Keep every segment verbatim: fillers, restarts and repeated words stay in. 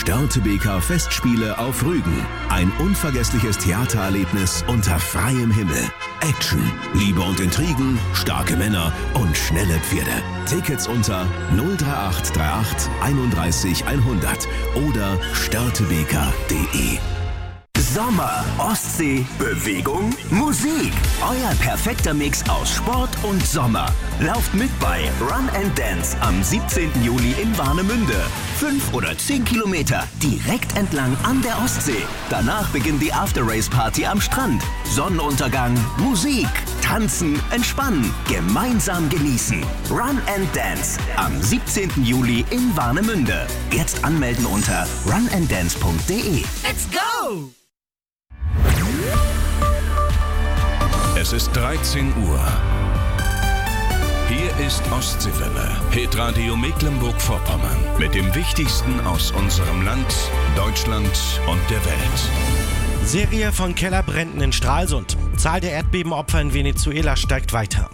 Störtebeker Festspiele auf Rügen. Ein unvergessliches Theatererlebnis unter freiem Himmel. Action, Liebe und Intrigen, starke Männer und schnelle Pferde. Tickets unter null drei acht drei acht einunddreißig hundert oder störtebeker punkt de. Sommer, Ostsee, Bewegung, Musik. Euer perfekter Mix aus Sport und Sommer. Lauft mit bei Run and Dance am siebzehnten Juli in Warnemünde. Fünf oder zehn Kilometer direkt entlang an der Ostsee. Danach beginnt die After-Race-Party am Strand. Sonnenuntergang, Musik, tanzen, entspannen, gemeinsam genießen. Run and Dance am siebzehnten Juli in Warnemünde. Jetzt anmelden unter run and dance punkt de. Let's go! Es ist dreizehn Uhr. Hier ist Ostseewelle, Hitradio Mecklenburg-Vorpommern mit dem Wichtigsten aus unserem Land, Deutschland und der Welt. Serie von Kellerbränden in Stralsund. Zahl der Erdbebenopfer in Venezuela steigt weiter.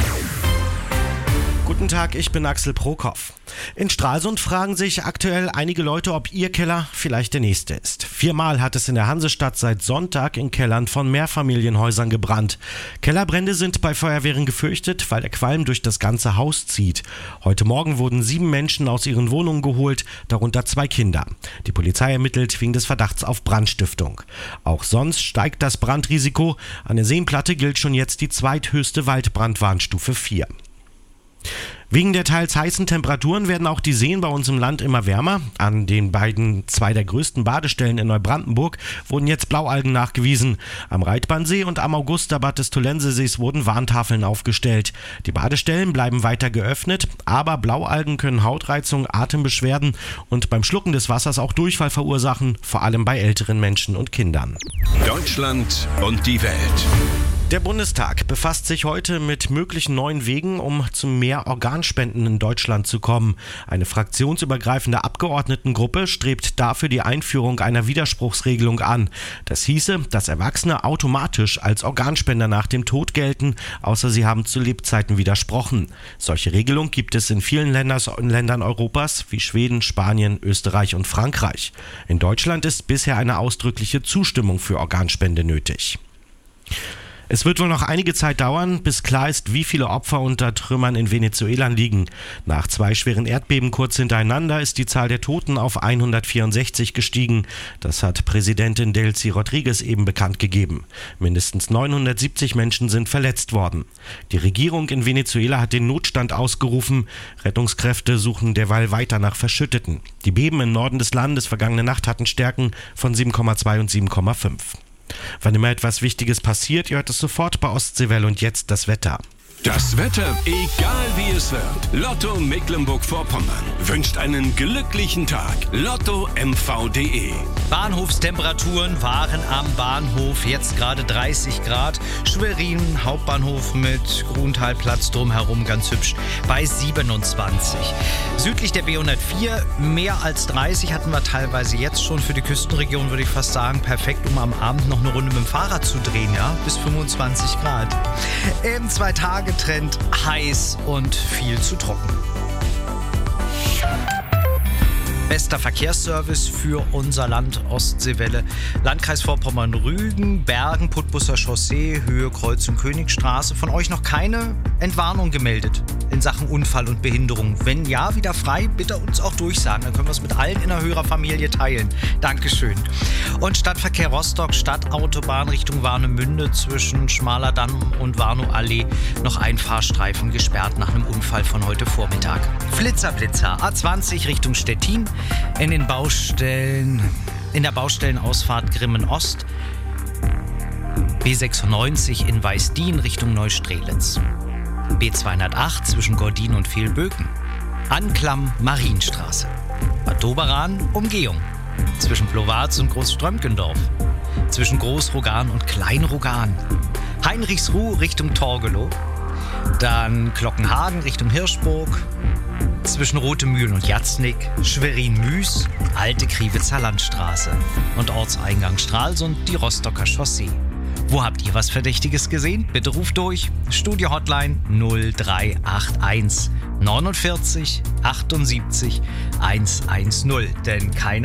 Guten Tag, ich bin Axel Prokop. In Stralsund fragen sich aktuell einige Leute, ob ihr Keller vielleicht der nächste ist. Viermal hat es in der Hansestadt seit Sonntag in Kellern von Mehrfamilienhäusern gebrannt. Kellerbrände sind bei Feuerwehren gefürchtet, weil der Qualm durch das ganze Haus zieht. Heute Morgen wurden sieben Menschen aus ihren Wohnungen geholt, darunter zwei Kinder. Die Polizei ermittelt wegen des Verdachts auf Brandstiftung. Auch sonst steigt das Brandrisiko. An der Seenplatte gilt schon jetzt die zweithöchste Waldbrandwarnstufe vier. Wegen der teils heißen Temperaturen werden auch die Seen bei uns im Land immer wärmer. An den beiden zwei der größten Badestellen in Neubrandenburg wurden jetzt Blaualgen nachgewiesen. Am Reitbahnsee und am Augusterbad des Tolensesees wurden Warntafeln aufgestellt. Die Badestellen bleiben weiter geöffnet, aber Blaualgen können Hautreizung, Atembeschwerden und beim Schlucken des Wassers auch Durchfall verursachen, vor allem bei älteren Menschen und Kindern. Deutschland und die Welt. Der Bundestag befasst sich heute mit möglichen neuen Wegen, um zu mehr Organspenden in Deutschland zu kommen. Eine fraktionsübergreifende Abgeordnetengruppe strebt dafür die Einführung einer Widerspruchsregelung an. Das hieße, dass Erwachsene automatisch als Organspender nach dem Tod gelten, außer sie haben zu Lebzeiten widersprochen. Solche Regelung gibt es in vielen Ländern Europas wie Schweden, Spanien, Österreich und Frankreich. In Deutschland ist bisher eine ausdrückliche Zustimmung für Organspende nötig. Es wird wohl noch einige Zeit dauern, bis klar ist, wie viele Opfer unter Trümmern in Venezuela liegen. Nach zwei schweren Erdbeben kurz hintereinander ist die Zahl der Toten auf hundertvierundsechzig gestiegen. Das hat Präsidentin Delcy Rodriguez eben bekannt gegeben. Mindestens neunhundertsiebzig Menschen sind verletzt worden. Die Regierung in Venezuela hat den Notstand ausgerufen. Rettungskräfte suchen derweil weiter nach Verschütteten. Die Beben im Norden des Landes vergangene Nacht hatten Stärken von sieben Komma zwei und sieben Komma fünf. Wann immer etwas Wichtiges passiert, ihr hört es sofort bei Ostseewelle und jetzt das Wetter. Das Wetter, egal wie es wird. Lotto Mecklenburg-Vorpommern wünscht einen glücklichen Tag. Lotto M V punkt de. Bahnhofstemperaturen waren am Bahnhof jetzt gerade dreißig Grad. Schwerin, Hauptbahnhof mit Gruntalplatz drumherum ganz hübsch bei siebenundzwanzig. Südlich der B hundertvier mehr als dreißig hatten wir teilweise jetzt schon. Für die Küstenregion würde ich fast sagen, perfekt, um am Abend noch eine Runde mit dem Fahrrad zu drehen, ja, bis fünfundzwanzig Grad. Im Zwei-Tage-Trend heiß und viel zu trocken. Bester Verkehrsservice für unser Land, Ostseewelle. Landkreis Vorpommern-Rügen, Bergen, Putbusser Chaussee, Höhe Kreuzung Königstraße. Von euch noch keine Entwarnung gemeldet in Sachen Unfall und Behinderung? Wenn ja, wieder frei, bitte uns auch durchsagen. Dann können wir es mit allen in der Hörerfamilie teilen. Dankeschön. Und Stadtverkehr Rostock, Stadtautobahn Richtung Warnemünde zwischen Schmaler Damm und Warnow-Allee. Noch ein Fahrstreifen gesperrt nach einem Unfall von heute Vormittag. Flitzerblitzer, A zwanzig Richtung Stettin. In den Baustellen, in der Baustellenausfahrt Grimmen Ost, B sechsundneunzig in Weißdien Richtung Neustrelitz, B zweihundertacht zwischen Gordin und Vehlböken, Anklam Marienstraße, Bad Doberan Umgehung, zwischen Blowarz und Großströmkendorf, zwischen Großrogan und Kleinrogan, Heinrichsruh Richtung Torgelow, dann Glockenhagen Richtung Hirschburg, zwischen Rotemühlen und Jatznick, Schwerin-Müs, Alte Kriewitzer Landstraße und Ortseingang Stralsund die Rostocker Chaussee. Wo habt ihr was Verdächtiges gesehen? Bitte ruft durch. Studio-Hotline null drei acht eins neunundvierzig achtundsiebzig hundertzehn. Denn keine